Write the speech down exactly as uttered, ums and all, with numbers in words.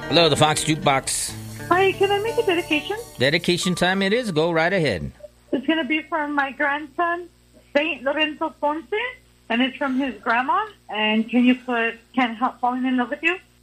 Hello, the Fox Jukebox. Hi, can I make a dedication? Dedication time it is. Go right ahead. It's going to be for my grandson, Saint Lorenzo Ponce, and it's from his grandma. And can you put Can't Help Falling in Love with You?